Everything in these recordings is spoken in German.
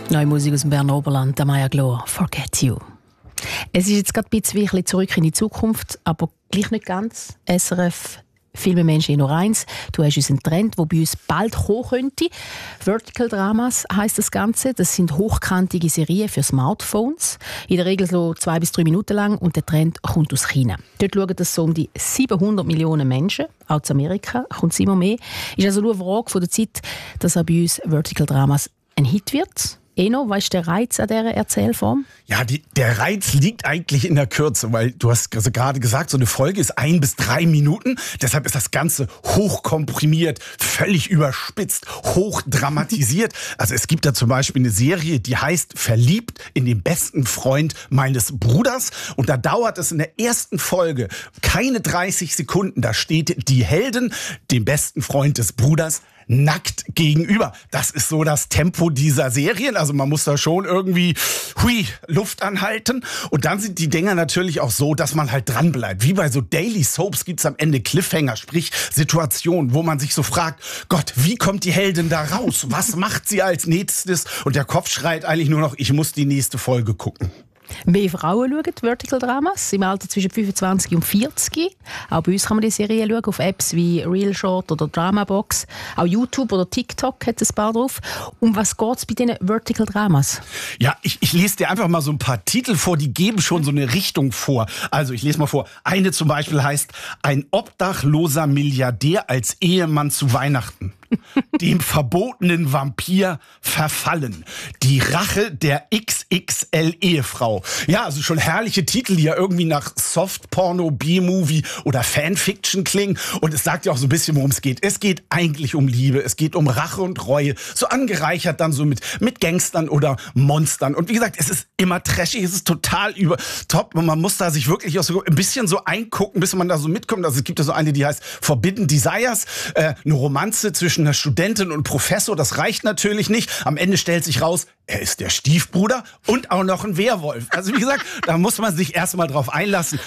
Neue Musik aus dem Berner Oberland, der Maya Glor, «Forget You». Es ist jetzt gerade ein bisschen zurück in die Zukunft, aber gleich nicht ganz. SRF Filmemensch Eno Reins, du hast uns einen Trend, der bei uns bald kommen könnte. Vertical Dramas heisst das Ganze. Das sind hochkantige Serien für Smartphones. In der Regel so 2 bis 3 Minuten lang und der Trend kommt aus China. Dort schauen das so um die 700 Millionen Menschen. Auch zu Amerika kommt es immer mehr. Ist also nur eine Frage von der Zeit, dass auch bei uns Vertical Dramas ein Hit wird. Eno, was ist der Reiz an dieser Erzählform? Ja, der Reiz liegt eigentlich in der Kürze, weil du hast also gerade gesagt, so eine Folge ist 1 bis 3 Minuten. Deshalb ist das Ganze hochkomprimiert, völlig überspitzt, hochdramatisiert. Also es gibt da zum Beispiel eine Serie, die heißt Verliebt in den besten Freund meines Bruders. Und da dauert es in der ersten Folge keine 30 Sekunden. Da steht die Heldin, dem besten Freund des Bruders, nackt gegenüber. Das ist so das Tempo dieser Serien. Also man muss da schon irgendwie Luft anhalten. Und dann sind die Dinger natürlich auch so, dass man halt dran bleibt. Wie bei so Daily Soaps gibt's am Ende Cliffhanger, sprich Situationen, wo man sich so fragt, Gott, wie kommt die Heldin da raus? Was macht sie als nächstes? Und der Kopf schreit eigentlich nur noch, ich muss die nächste Folge gucken. Mehr Frauen schauen Vertical Dramas im Alter zwischen 25 und 40. Auch bei uns kann man die Serie schauen, auf Apps wie Real Short oder Dramabox. Auch YouTube oder TikTok hat ein paar drauf. Um was geht es bei diesen Vertical Dramas? Ja, ich lese dir einfach mal so ein paar Titel vor, die geben schon so eine Richtung vor. Also ich lese mal vor. Eine zum Beispiel heißt Ein obdachloser Milliardär als Ehemann zu Weihnachten. Dem verbotenen Vampir verfallen. Die Rache der XXL-Ehefrau. Ja, also schon herrliche Titel, die ja irgendwie nach Softporno, B-Movie oder Fanfiction klingen. Und es sagt ja auch so ein bisschen, worum es geht. Es geht eigentlich um Liebe, es geht um Rache und Reue. So angereichert dann so mit Gangstern oder Monstern. Und wie gesagt, es ist immer trashig, es ist total top. Und man muss da sich wirklich auch so ein bisschen so eingucken, bis man da so mitkommt. Also es gibt ja so eine, die heißt Forbidden Desires. Eine Romanze zwischen einer Studentin und Professor, das reicht natürlich nicht. Am Ende stellt sich raus, er ist der Stiefbruder und auch noch ein Werwolf. Also wie gesagt, da muss man sich erstmal drauf einlassen.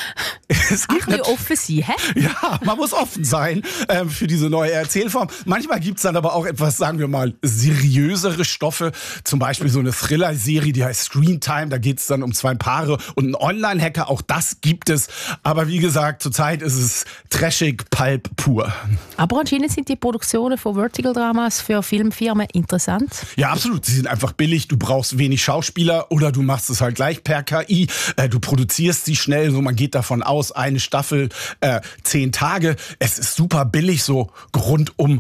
Es gibt nicht offen sein, hä? Ja, man muss offen sein für diese neue Erzählform. Manchmal gibt's dann aber auch etwas, sagen wir mal, seriösere Stoffe. Zum Beispiel so eine Thriller-Serie, die heißt Screen Time. Da geht's dann um 2 Paare und einen Online-Hacker. Auch das gibt es. Aber wie gesagt, zurzeit ist es trashig, Pulp pur. Aber anscheinend sind die Produktionen von Vertical Dramas für Filmfirmen interessant. Ja, absolut. Sie sind einfach billig. Du brauchst wenig Schauspieler oder du machst es halt gleich per KI. Du produzierst sie schnell. So, man geht davon aus, eine Staffel 10 Tage. Es ist super billig, so rund um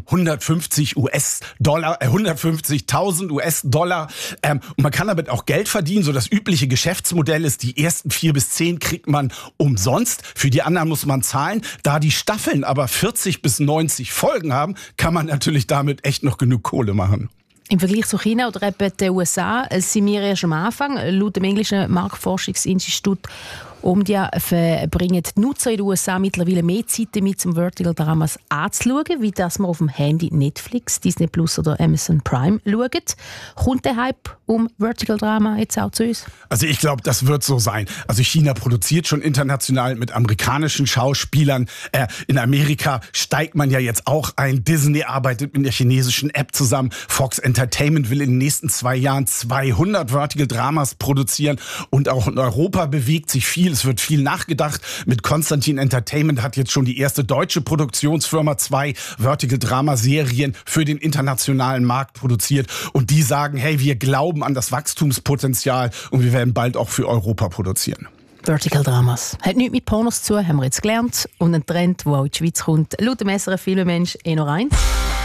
150.000 US-Dollar. Und man kann damit auch Geld verdienen. So das übliche Geschäftsmodell ist, die ersten 4 bis 10 kriegt man umsonst. Für die anderen muss man zahlen. Da die Staffeln aber 40 bis 90 Folgen haben, kann man natürlich damit echt noch genug Kohle machen. Im Vergleich zu China oder eben den USA sind wir erst am Anfang. Laut dem englischen Marktforschungsinstitut Omdia verbringen die Nutzer in den USA mittlerweile mehr Zeit damit, zum Vertical Dramas anzuschauen, wie das man auf dem Handy Netflix, Disney Plus oder Amazon Prime schaut. Kommt der Hype um Vertical Drama jetzt auch zu uns? Also ich glaube, das wird so sein. Also China produziert schon international mit amerikanischen Schauspielern. In Amerika steigt man ja jetzt auch ein. Disney arbeitet mit der chinesischen App zusammen. Fox Entertainment will in den nächsten 2 Jahren 200 Vertical Dramas produzieren. Und auch in Europa bewegt sich viel. Es wird viel nachgedacht. Mit Konstantin Entertainment hat jetzt schon die erste deutsche Produktionsfirma 2 Vertical-Drama-Serien für den internationalen Markt produziert. Und die sagen, hey, wir glauben an das Wachstumspotenzial und wir werden bald auch für Europa produzieren. Vertical Dramas. Hat nichts mit Pornos zu tun, haben wir jetzt gelernt. Und ein Trend, der auch in die Schweiz kommt, laut dem SRF Filmemensch Eno Reins.